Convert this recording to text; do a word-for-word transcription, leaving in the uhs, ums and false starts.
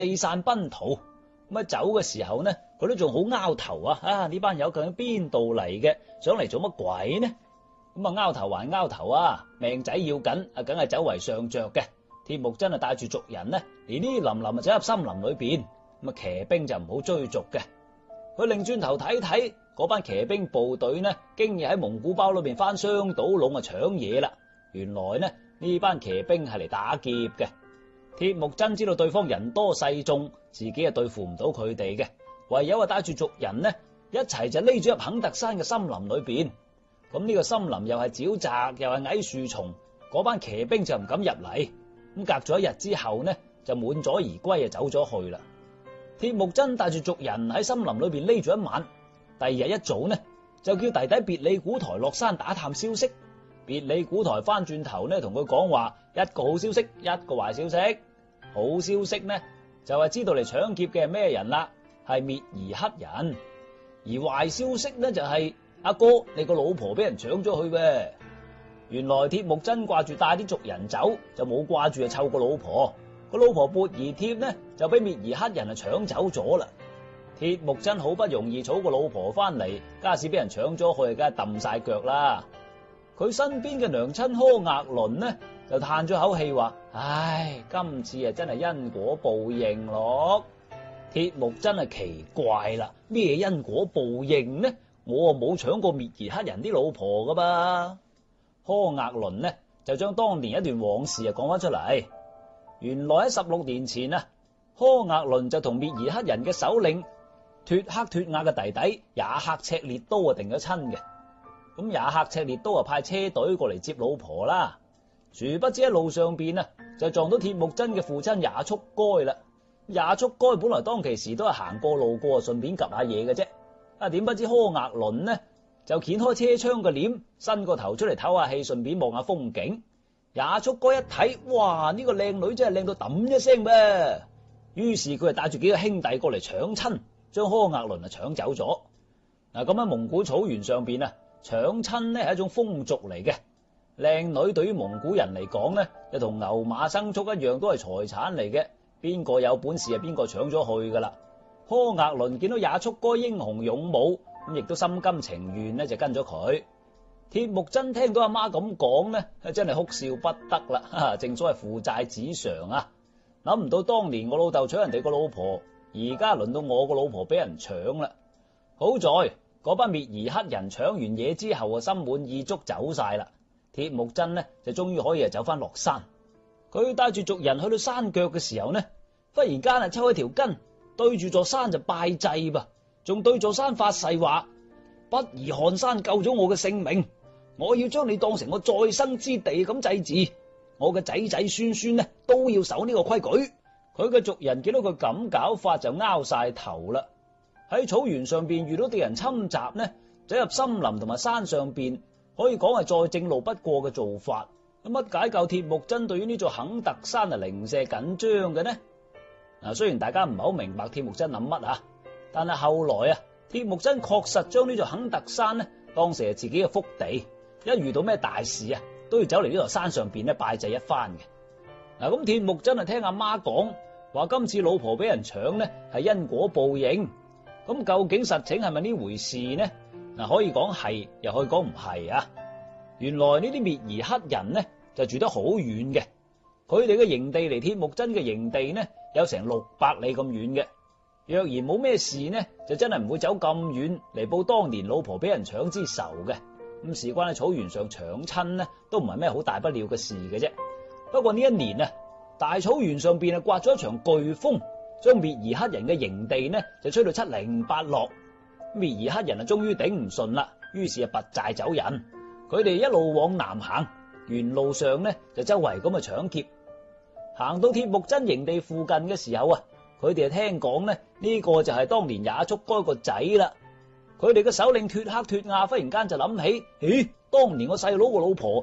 四散奔逃。咁啊走嘅時候呢，佢都仲好拗頭啊！啊呢班友究竟邊度嚟嘅？想嚟做乜鬼呢？咁啊拗頭還拗頭啊，命仔要緊啊，梗係走為上着嘅。鐵木真啊帶住族人呢，連呢林林啊走入森林裏邊。咁啊騎兵就唔好追逐嘅。佢擰轉頭睇睇，嗰班騎兵部隊呢，經已喺蒙古包裏邊翻箱倒籠啊搶嘢啦。原來呢呢班騎兵係嚟打劫嘅。鐵木真知道對方人多勢眾，自己啊對付唔到佢哋嘅，唯有啊帶住族人呢一齊就匿咗入肯特山嘅森林裏邊。咁呢個森林又係沼澤又係矮樹叢，嗰班騎兵就唔敢入嚟。咁隔咗一日之後呢，就滿載而歸啊走咗去啦。鐵木真帶住族人喺森林裏邊匿咗一晚，第二日一早呢就叫弟弟別里古台落山打探消息。別里古台翻轉頭呢同佢講話，一個好消息，一個壞消息。好消息呢就係知道嚟搶劫嘅係咩人啦，係滅兒黑人。而壞消息呢就係阿哥你個老婆俾人搶咗去噃。原來鐵木真掛住帶啲族人走，就冇掛住啊湊個老婆。個老婆缽兒帖呢就俾滅兒黑人啊搶走咗啦。鐵木真好不容易娶個老婆翻嚟，家事俾人搶咗去，梗係揼晒腳啦。佢身邊嘅娘親柯額倫呢就嘆咗口氣話：唉，今次啊真係因果報應咯。鐵木真係奇怪啦，咩因果報應呢？我啊冇搶過滅兒黑人啲老婆噶噃。柯額倫呢就將當年一段往事啊講翻出嚟。原來喺十六年前啊，柯額倫就同滅兒黑人嘅首領脫克脫亞嘅弟弟也克赤烈都啊定咗親嘅。咁也克赤烈都啊派車隊過嚟接老婆啦。殊不知喺路上邊啊就撞到鐵木真嘅父親也速該啦。也速該本來當其時都係行過路過，順便 𥄫 下嘢嘅啫。啊點不知柯額倫呢就掀開車窗嘅簾，伸個頭出嚟唞下氣，順便望下風景。也速該一睇，哇！呢個靚女真係靚到揼一聲噃。於是佢就帶住幾個兄弟過嚟搶親，將柯額倫啊搶走咗。嗱咁喺蒙古草原上邊啊，搶親呢係一種風俗嚟嘅。靚女對於蒙古人嚟講呢，就同牛馬牲畜一樣，都係財產嚟嘅。邊個有本事啊，邊個搶咗去噶啦。柯額倫見到也速該英雄勇武，咁亦都心甘情願呢就跟咗佢。鐵木真聽到阿媽咁講呢，真係哭笑不得啦。正所謂父債子償啊，諗唔到當年我老豆搶人哋個老婆，而家輪到我個老婆俾人搶啦。好在嗰班滅兒黑人搶完嘢之後啊，心滿意足走晒啦。鐵木真呢就終於可以啊走翻落山。佢帶住族人去到山腳嘅時候呢，忽然間啊抽起條筋，對住座山就拜祭噃，仲對座山發誓話：不兒漢山救咗我嘅性命，我要將你當成我再生之地咁祭祀，我嘅仔仔孫孫呢都要守呢個規矩。佢嘅族人見到佢咁搞法就拗晒頭啦。喺草原上邊遇到敵人侵襲呢，走入森林同埋山上邊，可以講係再正路不過嘅做法。咁乜解救鐵木真對於呢座肯特山啊零舍緊張嘅呢？嗱，雖然大家唔係好明白鐵木真諗乜啊，但係後來啊，鐵木真確實將呢座肯特山呢當成係自己嘅福地，一遇到咩大事啊，都要走嚟呢座山上邊咧拜祭一番嘅。嗱，咁鐵木真啊聽阿媽講話，今次老婆俾人搶呢係因果報應。咁究竟實情係咪呢回事呢？嗱，可以講係，又可以講唔係啊。原來呢啲滅兒黑人呢就住得好遠嘅，佢哋嘅營地離鐵木真嘅營地呢有成六百里咁遠嘅。若然冇咩事呢，就真係唔會走咁遠嚟報當年老婆俾人搶之仇嘅。咁事關喺草原上搶親呢，都唔係咩好大不了嘅事嘅啫。不過呢一年啊，大草原上邊啊颳咗一場颶風，將滅兒黑人嘅營地呢就吹到七零八落。滅兒黑人啊終於頂唔順啦，於是啊拔寨走人。佢哋一路往南行，沿路上呢就周圍咁去搶劫。行到鐵木真營地附近嘅時候啊，佢哋就聽講呢呢個就係當年也速該個仔啦。佢哋嘅首領脫克脫亞忽然間就諗起，咦，當年我細佬個老婆